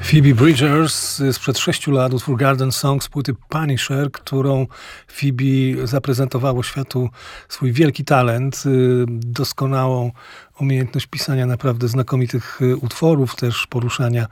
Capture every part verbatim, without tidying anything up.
Phoebe Bridgers sprzed sześciu lat, utwór Garden Song z płyty Punisher, którą Phoebe zaprezentowało światu swój wielki talent, doskonałą umiejętność pisania naprawdę znakomitych utworów, też poruszania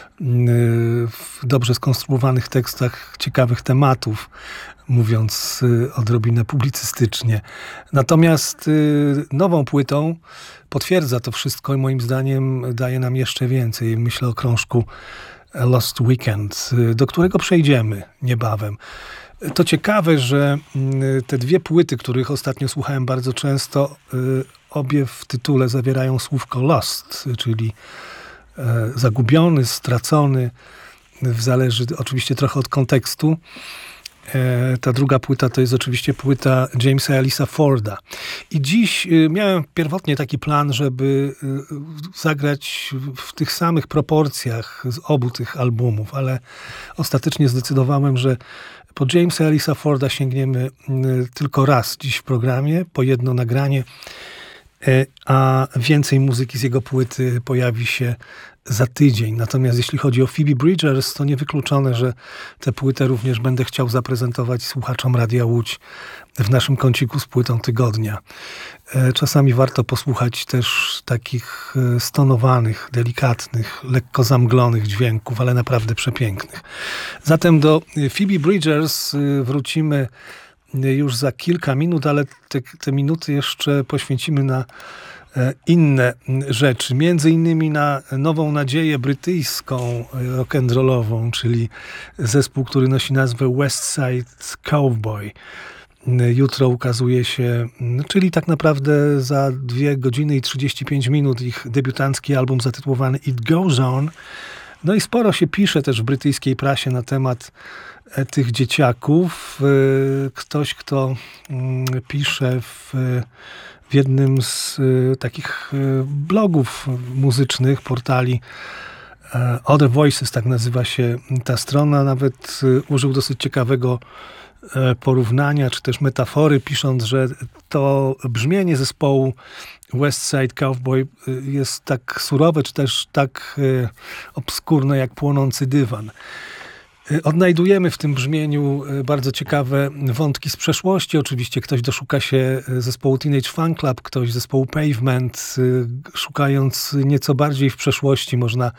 w dobrze skonstruowanych tekstach ciekawych tematów, mówiąc odrobinę publicystycznie. Natomiast nową płytą potwierdza to wszystko i moim zdaniem daje nam jeszcze więcej. Myślę o krążku Lost Weekend, do którego przejdziemy niebawem. To ciekawe, że te dwie płyty, których ostatnio słuchałem bardzo często, obie w tytule zawierają słówko lost, czyli zagubiony, stracony. Zależy oczywiście trochę od kontekstu. Ta druga płyta to jest oczywiście płyta Jamesa Ellisa Forda. I dziś miałem pierwotnie taki plan, żeby zagrać w tych samych proporcjach z obu tych albumów, ale ostatecznie zdecydowałem, że po Jamesa Ellisa Forda sięgniemy tylko raz dziś w programie, po jedno nagranie, a więcej muzyki z jego płyty pojawi się za tydzień. Natomiast jeśli chodzi o Phoebe Bridgers, to niewykluczone, że tę płytę również będę chciał zaprezentować słuchaczom Radia Łódź w naszym kąciku z płytą tygodnia. Czasami warto posłuchać też takich stonowanych, delikatnych, lekko zamglonych dźwięków, ale naprawdę przepięknych. Zatem do Phoebe Bridgers wrócimy już za kilka minut, ale te, te minuty jeszcze poświęcimy na inne rzeczy. Między innymi na nową nadzieję brytyjską, rock'n'rollową, czyli zespół, który nosi nazwę West Side Cowboy. Jutro ukazuje się, czyli tak naprawdę za dwie godziny i trzydzieści pięć minut, ich debiutancki album zatytułowany It Goes On. No i sporo się pisze też w brytyjskiej prasie na temat tych dzieciaków. Ktoś, kto pisze w, w jednym z takich blogów muzycznych, portali Other Voices, tak nazywa się ta strona, nawet użył dosyć ciekawego porównania, czy też metafory, pisząc, że to brzmienie zespołu West Side Cowboy jest tak surowe, czy też tak obskurne, jak płonący dywan. Odnajdujemy w tym brzmieniu bardzo ciekawe wątki z przeszłości. Oczywiście ktoś doszuka się zespołu Teenage Fan Club, ktoś zespołu Pavement. Szukając nieco bardziej w przeszłości, można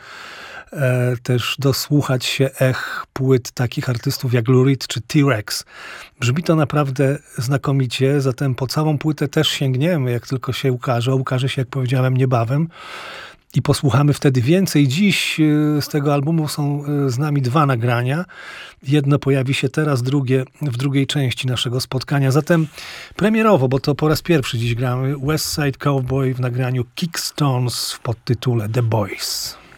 e, też dosłuchać się ech płyt takich artystów jak Lou Reed czy T-Rex. Brzmi to naprawdę znakomicie, zatem po całą płytę też sięgniemy, jak tylko się ukaże. Ukaże się, jak powiedziałem, niebawem. I posłuchamy wtedy więcej. Dziś z tego albumu są z nami dwa nagrania. Jedno pojawi się teraz, drugie w drugiej części naszego spotkania. Zatem premierowo, bo to po raz pierwszy dziś gramy, West Side Cowboy w nagraniu Kickstones w podtytule The Boys.